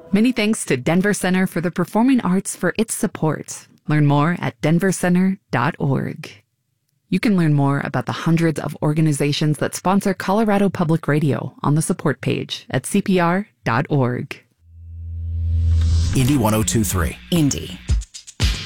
Many thanks to Denver Center for the Performing Arts for its support. Learn more at denvercenter.org. You can learn more about the hundreds of organizations that sponsor Colorado Public Radio on the support page at cpr.org. Indy 102.3. Indy.